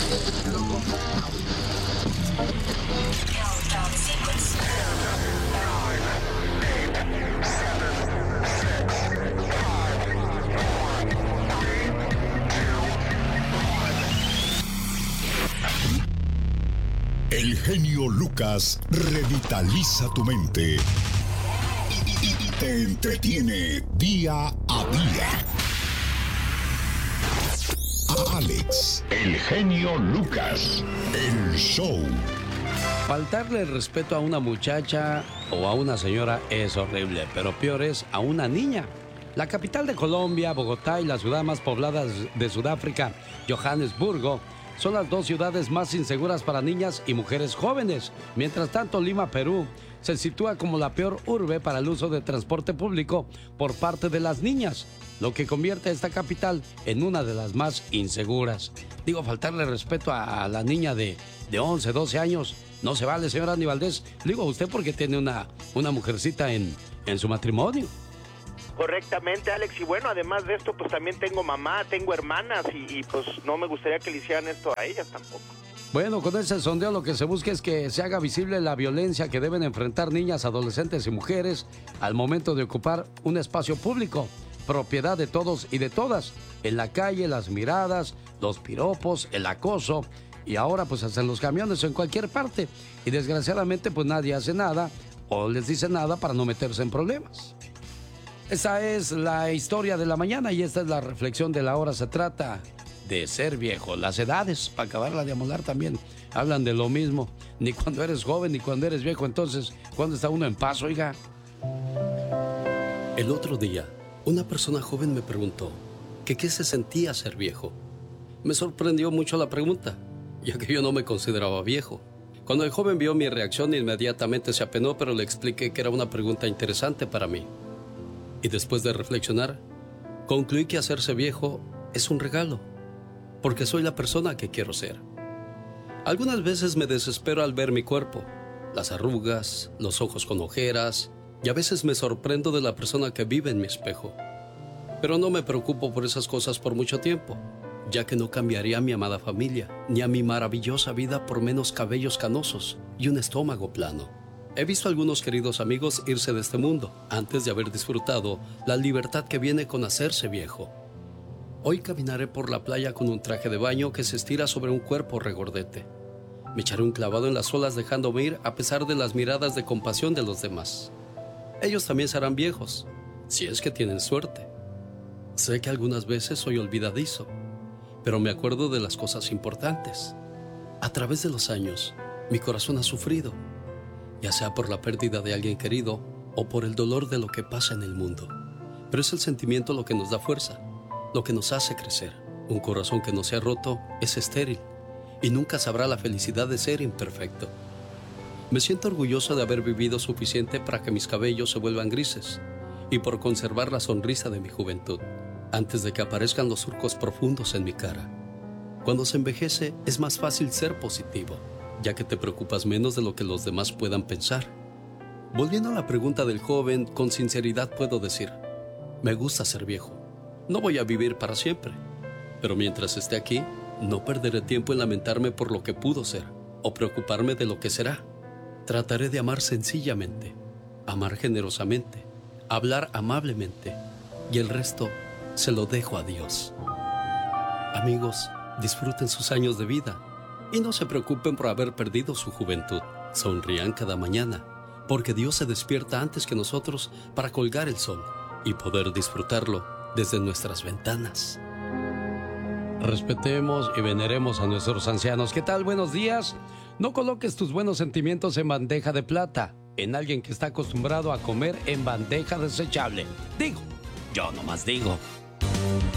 El genio Lucas revitaliza tu mente y te entretiene día a día. Alex, el genio Lucas, el show. Faltarle el respeto a una muchacha o a una señora es horrible, pero peor es a una niña. La capital de Colombia, Bogotá, y la ciudad más poblada de Sudáfrica, Johannesburgo, son las dos ciudades más inseguras para niñas y mujeres jóvenes. Mientras tanto, Lima, Perú, se sitúa como la peor urbe para el uso de transporte público por parte de las niñas, lo que convierte a esta capital en una de las más inseguras. Digo, faltarle respeto a la niña de 11, 12 años, no se vale, señor Andy Valdés. Digo a usted porque tiene una mujercita en su matrimonio. Correctamente, Alex, y bueno, además de esto, pues también tengo mamá, tengo hermanas y pues no me gustaría que le hicieran esto a ellas tampoco. Bueno, con ese sondeo lo que se busca es que se haga visible la violencia que deben enfrentar niñas, adolescentes y mujeres al momento de ocupar un espacio público, propiedad de todos y de todas. En la calle, las miradas, los piropos, el acoso y ahora pues hasta en los camiones o en cualquier parte. Y desgraciadamente pues nadie hace nada o les dice nada para no meterse en problemas. Esa es la historia de la mañana y esta es la reflexión de la hora. Se trata de ser viejo. Las edades, para acabarla de amolar también, hablan de lo mismo. Ni cuando eres joven, ni cuando eres viejo. Entonces, ¿cuándo está uno en paz, oiga? El otro día, una persona joven me preguntó que qué se sentía ser viejo. Me sorprendió mucho la pregunta, ya que yo no me consideraba viejo. Cuando el joven vio mi reacción, inmediatamente se apenó, pero le expliqué que era una pregunta interesante para mí. Y después de reflexionar, concluí que hacerse viejo es un regalo, porque soy la persona que quiero ser. Algunas veces me desespero al ver mi cuerpo, las arrugas, los ojos con ojeras, y a veces me sorprendo de la persona que vive en mi espejo. Pero no me preocupo por esas cosas por mucho tiempo, ya que no cambiaría a mi amada familia, ni a mi maravillosa vida por menos cabellos canosos y un estómago plano. He visto a algunos queridos amigos irse de este mundo antes de haber disfrutado la libertad que viene con hacerse viejo. Hoy caminaré por la playa con un traje de baño que se estira sobre un cuerpo regordete. Me echaré un clavado en las olas dejándome ir a pesar de las miradas de compasión de los demás. Ellos también serán viejos, si es que tienen suerte. Sé que algunas veces soy olvidadizo, pero me acuerdo de las cosas importantes. A través de los años, mi corazón ha sufrido, ya sea por la pérdida de alguien querido o por el dolor de lo que pasa en el mundo. Pero es el sentimiento lo que nos da fuerza, lo que nos hace crecer. Un corazón que no se ha roto es estéril y nunca sabrá la felicidad de ser imperfecto. Me siento orgulloso de haber vivido suficiente para que mis cabellos se vuelvan grises y por conservar la sonrisa de mi juventud, antes de que aparezcan los surcos profundos en mi cara. Cuando se envejece es más fácil ser positivo, ya que te preocupas menos de lo que los demás puedan pensar. Volviendo a la pregunta del joven, con sinceridad puedo decir, me gusta ser viejo. No voy a vivir para siempre, pero mientras esté aquí, no perderé tiempo en lamentarme por lo que pudo ser o preocuparme de lo que será. Trataré de amar sencillamente, amar generosamente, hablar amablemente y el resto se lo dejo a Dios. Amigos, disfruten sus años de vida y no se preocupen por haber perdido su juventud. Sonrían cada mañana, porque Dios se despierta antes que nosotros para colgar el sol y poder disfrutarlo desde nuestras ventanas. Respetemos y veneremos a nuestros ancianos. ¿Qué tal? Buenos días. No coloques tus buenos sentimientos en bandeja de plata, en alguien que está acostumbrado a comer en bandeja desechable. Digo, yo nomás digo.